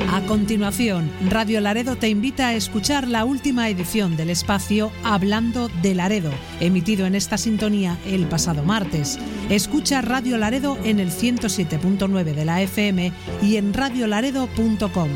A continuación, Radio Laredo te invita a escuchar la última edición del espacio Hablando de Laredo, emitido en esta sintonía el pasado martes. Escucha Radio Laredo en el 107.9 de la FM y en radiolaredo.com.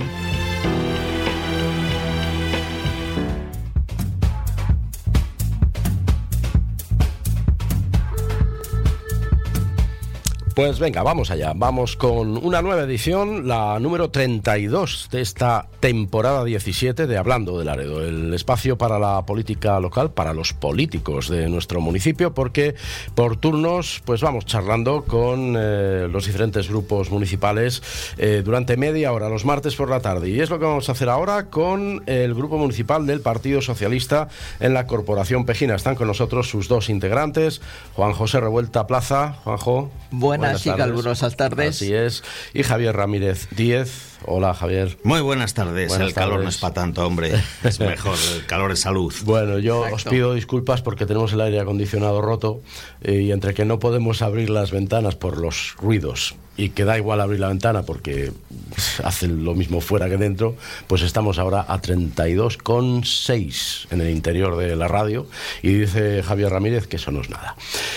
Pues venga, vamos allá. Vamos con una nueva edición, la número 32 de esta temporada 17 de Hablando de Laredo, el espacio para la política local, para los políticos de nuestro municipio, porque por turnos pues vamos charlando con los diferentes grupos municipales durante media hora, los martes por la tarde. Y es lo que vamos a hacer ahora con el grupo municipal del Partido Socialista en la Corporación Pejina. Están con nosotros sus dos integrantes, Juan José Revuelta Plaza. Juanjo. Buenas y calurosas tardes. Así es. Y Javier Ramírez Díez. Hola, Javier. Muy buenas tardes. Buenas calor tardes. No es para tanto, hombre. Es mejor. El calor es salud. Bueno, yo Exacto. os pido disculpas porque tenemos el aire acondicionado roto y entre que no podemos abrir las ventanas por los ruidos y que da igual abrir la ventana porque hace lo mismo fuera que dentro, pues estamos ahora a 32,6 en el interior de la radio y dice Javier Ramírez que eso no es nada.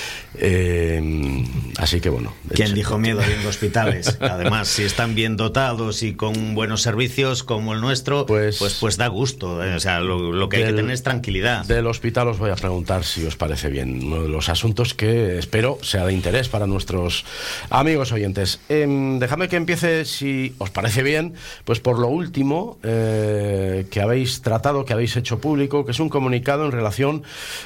Así que bueno. ¿Quién dijo miedo viendo hospitales? Además, si están bien dotados y con buenos servicios como el nuestro, pues da gusto. O sea, lo que hay que tener es tranquilidad. Del hospital os voy a preguntar si os parece bien. Uno de los asuntos que espero sea de interés para nuestros amigos oyentes. Dejadme que empiece, si os parece bien, pues por lo último que habéis tratado, que habéis hecho público, que es un comunicado en relación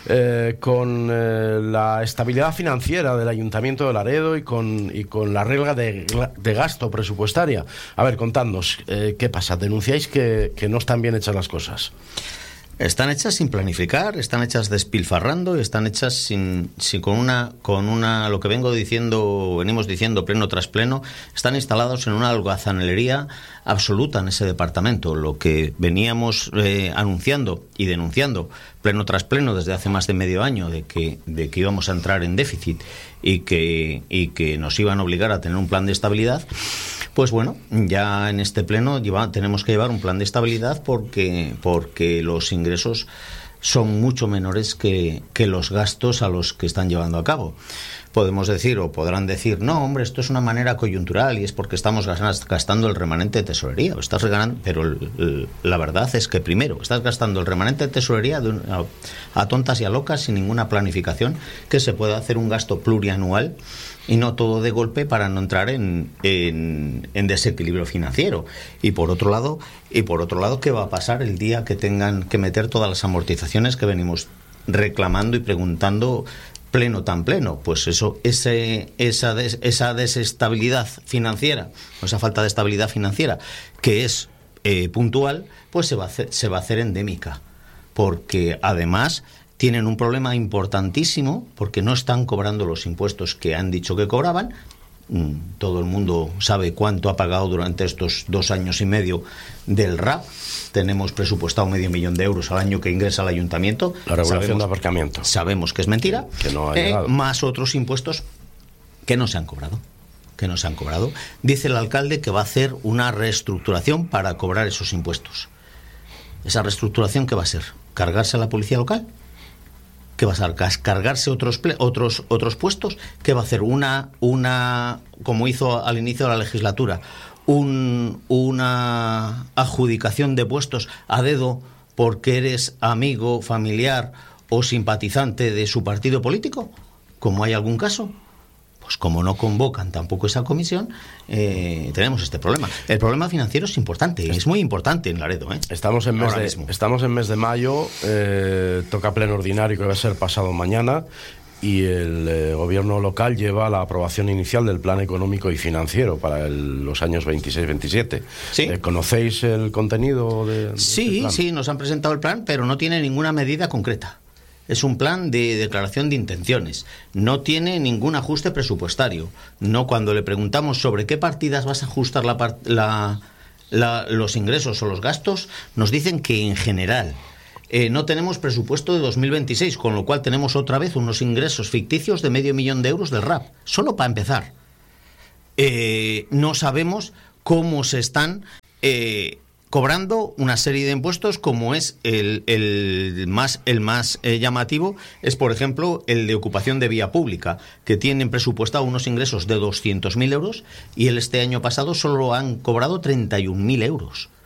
con la estabilidad financiera del Ayuntamiento de Laredo y con la regla de gasto presupuestaria. A ver, contadnos, ¿qué pasa? ¿Denunciáis que no están bien hechas las cosas? Están hechas sin planificar, están hechas despilfarrando y están hechas sin con una lo que venimos diciendo pleno tras pleno, están instalados en una holgazanería absoluta en ese departamento. Lo que veníamos anunciando y denunciando pleno tras pleno desde hace más de medio año de que íbamos a entrar en déficit y que nos iban a obligar a tener un plan de estabilidad. Pues bueno, ya en este pleno tenemos que llevar un plan de estabilidad porque los ingresos son mucho menores que los gastos a los que están llevando a cabo. Podemos decir o podrán decir, no, hombre, esto es una manera coyuntural y es porque estamos gastando el remanente de tesorería. Pero la verdad es que primero estás gastando el remanente de tesorería a tontas y a locas sin ninguna planificación, que se pueda hacer un gasto plurianual y no todo de golpe para no entrar en desequilibrio financiero. Y por otro lado, ¿qué va a pasar el día que tengan que meter todas las amortizaciones que venimos reclamando y preguntando tan pleno? Pues esa desestabilidad financiera, o esa falta de estabilidad financiera que es puntual, pues se va a hacer endémica, porque además tienen un problema importantísimo porque no están cobrando los impuestos que han dicho que cobraban. Todo el mundo sabe cuánto ha pagado durante estos 2 años y medio del RAP. Tenemos presupuestado 500.000 euros al año que ingresa al ayuntamiento. La regulación de aparcamiento. Sabemos que es mentira. Que no ha llegado. Más otros impuestos que no se han cobrado. Dice el alcalde que va a hacer una reestructuración para cobrar esos impuestos. ¿Esa reestructuración qué va a ser? ¿Cargarse a la policía local? ¿Qué va a hacer? ¿Cargarse otros puestos? ¿Qué va a hacer? Una como hizo al inicio de la legislatura, una adjudicación de puestos a dedo porque eres amigo, familiar o simpatizante de su partido político, como hay algún caso. Pues como no convocan tampoco esa comisión, tenemos este problema. El problema financiero es importante, es muy importante en Laredo. Estamos en mes de mayo, toca pleno ordinario que va a ser pasado mañana y el gobierno local lleva la aprobación inicial del plan económico y financiero para los años 26-27. ¿Sí? ¿Conocéis el contenido de Sí, plan? Sí, nos han presentado el plan, pero no tiene ninguna medida concreta. Es un plan de declaración de intenciones. No tiene ningún ajuste presupuestario. No, cuando le preguntamos sobre qué partidas vas a ajustar los ingresos o los gastos, nos dicen que en general no tenemos presupuesto de 2026, con lo cual tenemos otra vez unos ingresos ficticios de 500.000 euros del RAP. Solo para empezar. No sabemos cómo se están cobrando una serie de impuestos, como es el más llamativo, es por ejemplo el de ocupación de vía pública, que tienen presupuestado unos ingresos de 200.000 euros y este año pasado solo han cobrado 31.000 euros.